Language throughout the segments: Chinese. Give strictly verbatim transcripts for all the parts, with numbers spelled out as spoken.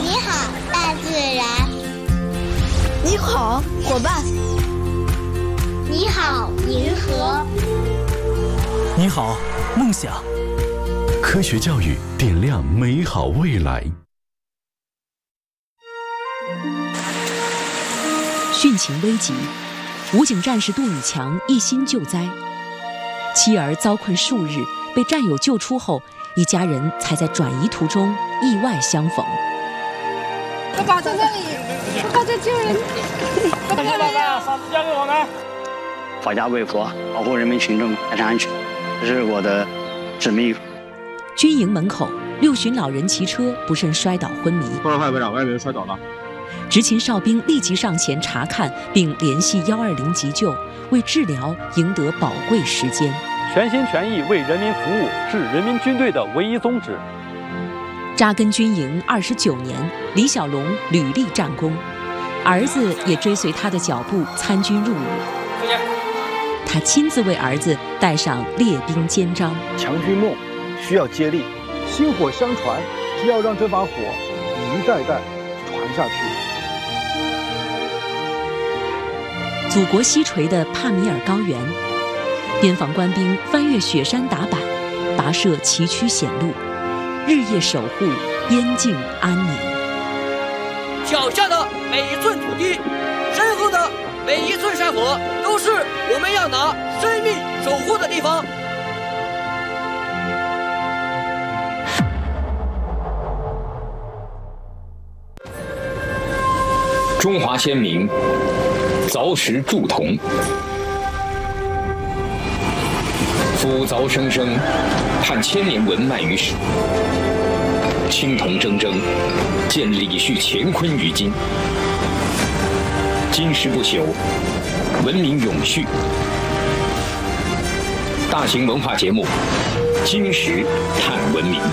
你好，大自然。 你好，伙伴。 你好，银河。 你好，梦想。 科学教育点亮美好未来。 汛情危急，武警战士杜宇强一心救灾，妻儿遭困数日，被战友救出后，一家人才在转移途中意外相逢。 爸爸在那里，爸爸在救人。 谢谢爸爸，把子交给我们。 保家卫国，保护人民群众财产安全，这是我的使命。 军营门口，六旬老人骑车不慎摔倒昏迷。 报告派部长，外面人摔倒了。 执勤哨兵立即上前查看，并联系幺二零急救，为治疗赢得宝贵时间。 全心全意为人民服务是人民军队的唯一宗旨。 扎根军营二十九年，李小龙屡立战功，儿子也追随他的脚步参军入伍。他亲自为儿子戴上列兵肩章。 强军梦需要接力，薪火相传，只要让这把火一代代传下去。 祖国西陲的帕米尔高原，边防官兵翻越雪山打板，跋涉崎岖险路，日夜守护边境安宁。 脚下的每一寸土地，身后的每一寸山河，都是我们要拿生命守护的地方。 中华先民凿石铸铜，夫凿生生，盼千年文脉于史。青铜铮铮，见李旭乾坤于今。金石不朽，文明永续。大型文化节目《金石探文明》。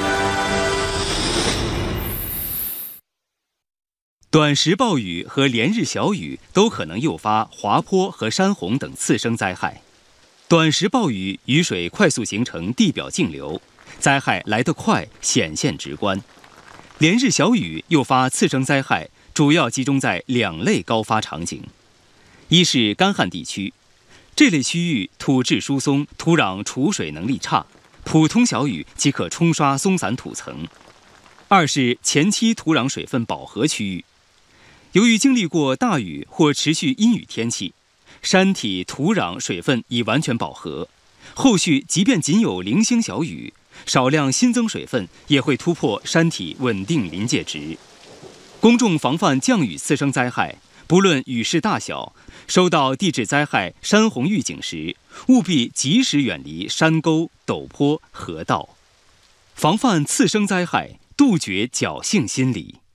短时暴雨和连日小雨都可能诱发滑坡和山洪等次生灾害。短时暴雨，雨水快速形成地表径流，灾害来得快，显现直观。连日小雨诱发次生灾害，主要集中在两类高发场景：一是干旱地区，这类区域土质疏松，土壤储水能力差，普通小雨即可冲刷松散土层；二是前期土壤水分饱和区域。由于经历过大雨或持续阴雨天气，山体土壤水分已完全饱和，后续即便仅有零星小雨，少量新增水分也会突破山体稳定临界值。公众防范降雨次生灾害，不论雨势大小，收到地质灾害、山洪预警时，务必及时远离山沟、陡坡、河道，防范次生灾害，杜绝侥幸心理。